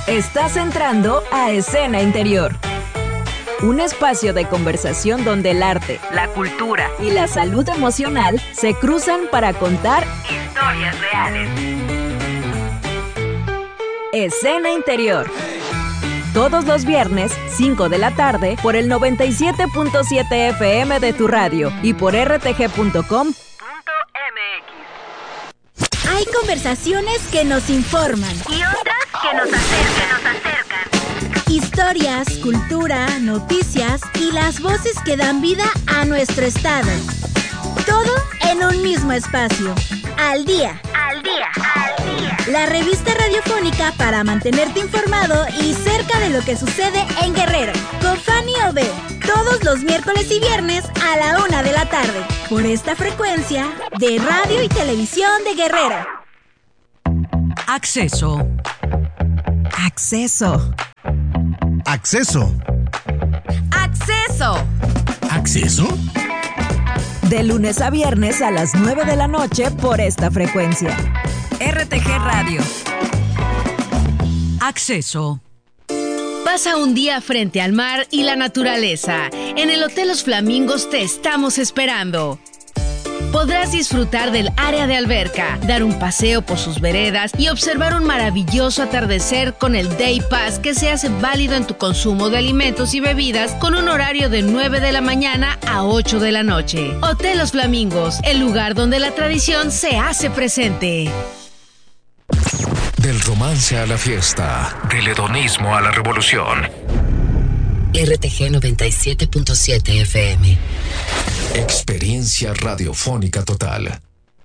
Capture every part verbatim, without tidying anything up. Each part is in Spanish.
Estás entrando a Escena Interior, un espacio de conversación donde el arte, la cultura y la salud emocional se cruzan para contar historias reales. Escena Interior. Todos los viernes, cinco de la tarde, por el noventa y siete punto siete F M de tu radio y por r t g punto com punto m x. Hay conversaciones que nos informan Y otras que nos acercan, nos acercan. Historias, cultura, noticias y las voces que dan vida a nuestro estado. Todo en un mismo espacio. Al día. Al día, al día. La revista radiofónica para mantenerte informado y cerca de lo que sucede en Guerrero. Con Fanny Ove. Todos los miércoles y viernes a la una de la tarde. Por esta frecuencia de radio y televisión de Guerrero. Acceso. Acceso. Acceso. Acceso. ¿Acceso? De lunes a viernes a las nueve de la noche por esta frecuencia. R T G Radio. Acceso. Pasa un día frente al mar y la naturaleza. En el Hotel Los Flamingos te estamos esperando. Podrás disfrutar del área de alberca, dar un paseo por sus veredas y observar un maravilloso atardecer con el Day Pass que se hace válido en tu consumo de alimentos y bebidas con un horario de nueve de la mañana a ocho de la noche. Hotel Los Flamingos, el lugar donde la tradición se hace presente. Del romance a la fiesta, del hedonismo a la revolución. R T G noventa y siete punto siete F M. Experiencia radiofónica total.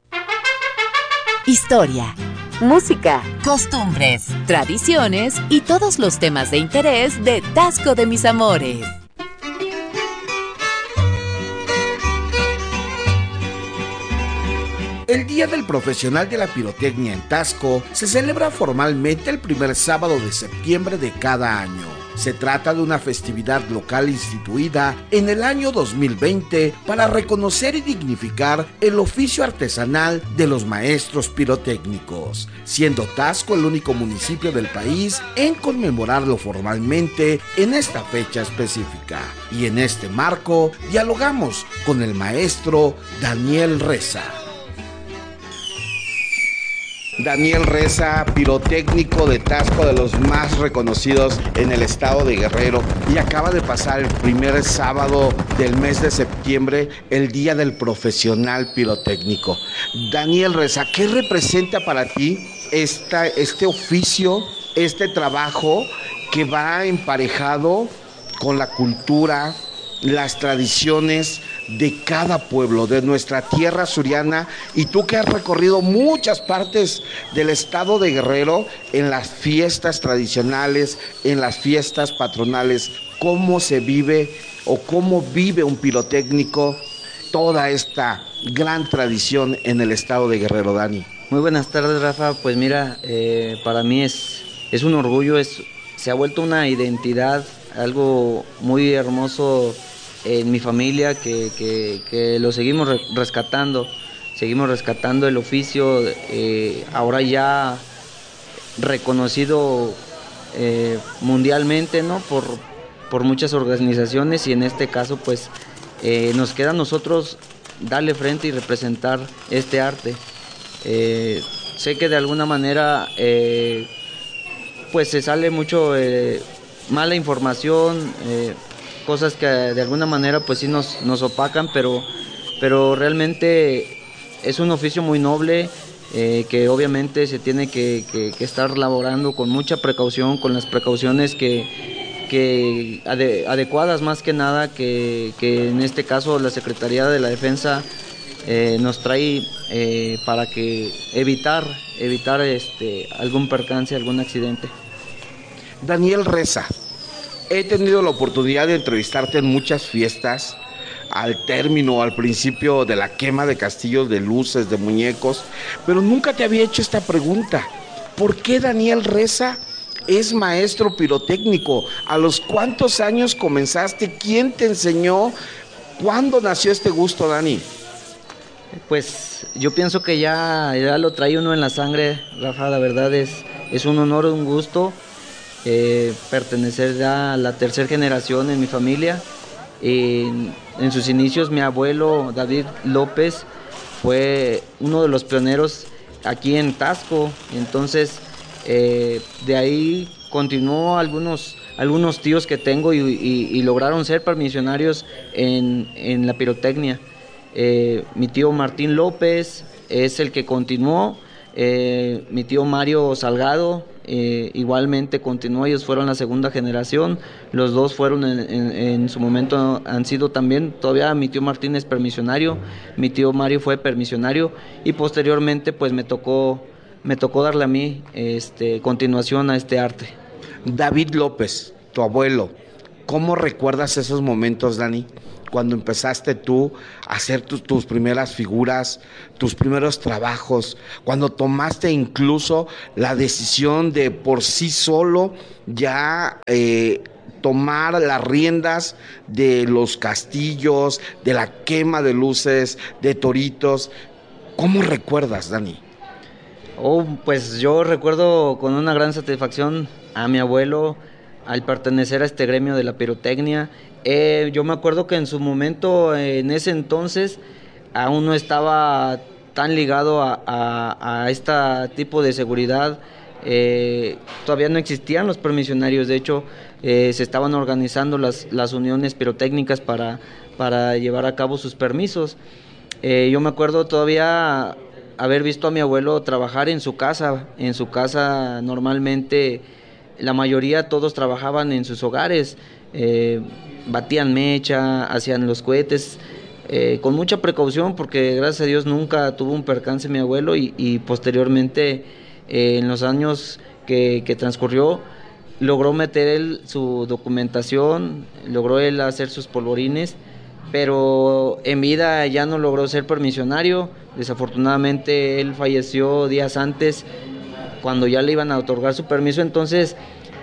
Historia, música, costumbres, tradiciones y todos los temas de interés de Tasco de mis amores. El Día del Profesional de la Pirotecnia en Tasco se celebra formalmente el primer sábado de septiembre de cada año. Se trata de una festividad local instituida en el año dos mil veinte para reconocer y dignificar el oficio artesanal de los maestros pirotécnicos, siendo Tasco el único municipio del país en conmemorarlo formalmente en esta fecha específica. Y en este marco dialogamos con el maestro Daniel Reza. Daniel Reza, pirotécnico de Tasco, de los más reconocidos en el estado de Guerrero, y acaba de pasar el primer sábado del mes de septiembre, el Día del Profesional Pirotécnico. Daniel Reza, ¿qué representa para ti esta, este oficio, este trabajo que va emparejado con la cultura, las tradiciones de cada pueblo, de nuestra tierra suriana, y tú que has recorrido muchas partes del estado de Guerrero en las fiestas tradicionales, en las fiestas patronales, cómo se vive o cómo vive un pirotécnico toda esta gran tradición en el estado de Guerrero, Dani? Muy buenas tardes, Rafa. Pues mira, eh, para mí es, es un orgullo, es, se ha vuelto una identidad, algo muy hermoso en mi familia, que, que, que lo seguimos re- rescatando, seguimos rescatando el oficio, eh, ahora ya reconocido eh, mundialmente, ¿no? por, por muchas organizaciones, y en este caso pues eh, nos queda a nosotros darle frente y representar este arte. Eh, sé que de alguna manera eh, pues se sale mucho eh, mala información, eh, cosas que de alguna manera pues sí nos, nos opacan, pero, pero realmente es un oficio muy noble, eh, que obviamente se tiene que, que, que estar laborando con mucha precaución, con las precauciones que, que ade, adecuadas más que nada, que, que en este caso la Secretaría de la Defensa eh, nos trae eh, para que evitar, evitar este, algún percance, algún accidente. Daniel Reza, he tenido la oportunidad de entrevistarte en muchas fiestas, al término, al principio de la quema de castillos de luces, de muñecos, pero nunca te había hecho esta pregunta. ¿Por qué Daniel Reza es maestro pirotécnico? ¿A los cuántos años comenzaste? ¿Quién te enseñó? ¿Cuándo nació este gusto, Dani? Pues yo pienso que ya, ya lo trae uno en la sangre, Rafa. La verdad es, es un honor, un gusto. eh, pertenecer ya a la tercera generación en mi familia. En, en sus inicios mi abuelo David López fue uno de los pioneros aquí en Taxco, entonces eh, de ahí continuó algunos, algunos tíos que tengo y, y, y lograron ser permisionarios en, en la pirotecnia. Eh, mi tío Martín López es el que continuó, eh, mi tío Mario Salgado eh, igualmente continuó, ellos fueron la segunda generación, los dos fueron en, en, en su momento, han sido también, todavía mi tío Martín es permisionario, mi tío Mario fue permisionario y posteriormente pues me tocó, me tocó darle a mí este, continuación a este arte. David López, tu abuelo, ¿cómo recuerdas esos momentos, Dani? Cuando empezaste tú a hacer tus, tus primeras figuras, tus primeros trabajos, cuando tomaste incluso la decisión de por sí solo ya eh, tomar las riendas de los castillos, de la quema de luces, de toritos. ¿Cómo recuerdas, Dani? Oh, pues yo recuerdo con una gran satisfacción a mi abuelo al pertenecer a este gremio de la pirotecnia. Eh, yo me acuerdo que en su momento, en ese entonces, aún no estaba tan ligado a, a, a este tipo de seguridad. Eh, todavía no existían los permisionarios, de hecho, eh, se estaban organizando las, las uniones pirotécnicas para, para llevar a cabo sus permisos. Eh, yo me acuerdo todavía haber visto a mi abuelo trabajar en su casa. En su casa normalmente la mayoría todos trabajaban en sus hogares. Eh, batían mecha, hacían los cohetes eh, con mucha precaución porque gracias a Dios nunca tuvo un percance mi abuelo y, y posteriormente eh, en los años que, que transcurrió logró meter él su documentación, logró él hacer sus polvorines, pero en vida ya no logró ser permisionario. Desafortunadamente él falleció días antes cuando ya le iban a otorgar su permiso, entonces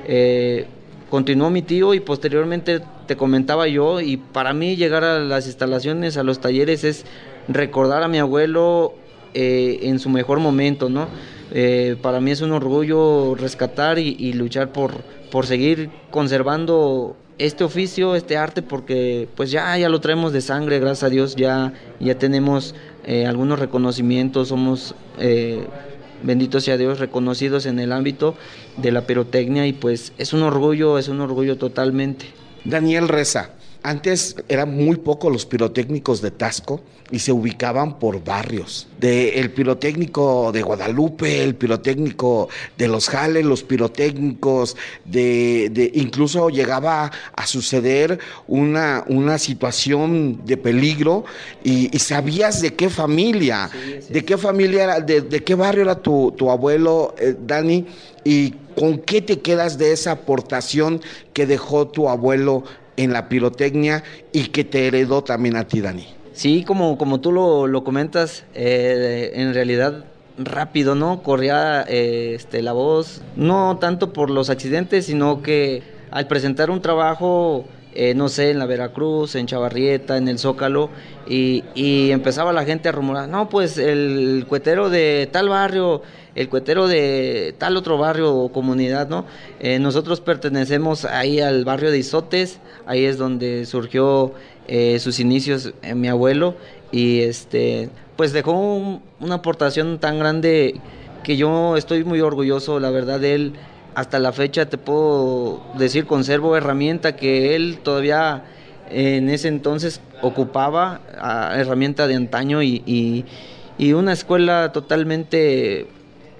eh, continuó mi tío y posteriormente te comentaba yo, y para mí llegar a las instalaciones, a los talleres, es recordar a mi abuelo eh, en su mejor momento, ¿no? Eh, para mí es un orgullo rescatar y, y luchar por, por seguir conservando este oficio, este arte, porque pues ya, ya lo traemos de sangre, gracias a Dios, ya, ya tenemos eh, algunos reconocimientos, somos... Eh, bendito sea Dios, reconocidos en el ámbito de la pirotecnia y pues es un orgullo, es un orgullo totalmente. Daniel Reza, antes eran muy pocos los pirotécnicos de Taxco y se ubicaban por barrios. De el pirotécnico de Guadalupe, el pirotécnico de Los Jales, los pirotécnicos de, de incluso llegaba a suceder una, una situación de peligro y, y sabías de qué familia, sí, sí, de qué familia era, de, de qué barrio era tu, tu abuelo, eh, Dani, y con qué te quedas de esa aportación que dejó tu abuelo en la pirotecnia y que te heredó también a ti, Dani. Sí, como, como tú lo, lo comentas, eh, en realidad rápido, ¿no? Corría eh, este, la voz, no tanto por los accidentes, sino que al presentar un trabajo, eh, no sé, en la Veracruz, en Chavarrieta, en el Zócalo, y, y empezaba la gente a rumorar, no, pues el cuetero de tal barrio, el cuetero de tal otro barrio o comunidad, ¿no? Eh, nosotros pertenecemos ahí al barrio de Izotes, ahí es donde surgió eh, sus inicios eh, mi abuelo, y este pues dejó un, una aportación tan grande que yo estoy muy orgulloso, la verdad, de él. Hasta la fecha te puedo decir, conservo herramienta que él todavía en ese entonces ocupaba, herramienta de antaño, y, y, y una escuela totalmente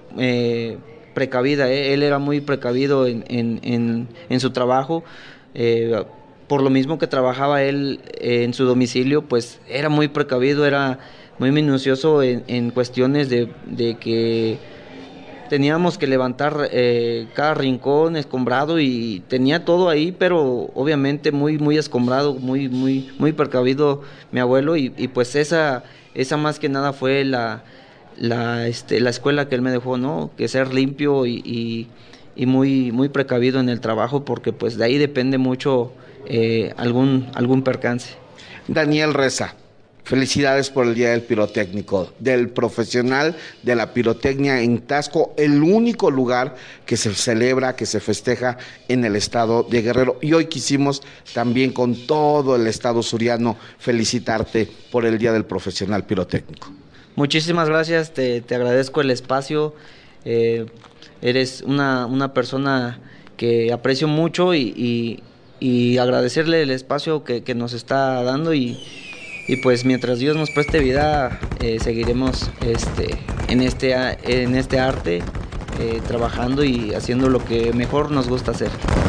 eh, precavida, ¿eh? Él era muy precavido en, en, en, en su trabajo, eh, por lo mismo que trabajaba él eh, en su domicilio, pues era muy precavido, era muy minucioso en, en cuestiones de, de que teníamos que levantar eh, cada rincón escombrado y tenía todo ahí, pero obviamente muy muy escombrado, muy muy muy precavido mi abuelo, y, y pues esa esa más que nada fue la la este la escuela que él me dejó, ¿no? Que ser limpio y, y, y muy muy precavido en el trabajo, porque pues de ahí depende mucho eh, algún algún percance. Daniel Reza, Felicidades por el Día del Pirotécnico, del profesional de la pirotecnia en Taxco, el único lugar que se celebra, que se festeja en el estado de Guerrero. Y hoy quisimos también con todo el estado suriano felicitarte por el Día del Profesional Pirotécnico. Muchísimas gracias, te, te agradezco el espacio, eh, eres una, una persona que aprecio mucho y, y, y agradecerle el espacio que, que nos está dando y, y pues mientras Dios nos preste vida eh, seguiremos este, en, este, en este arte eh, trabajando y haciendo lo que mejor nos gusta hacer.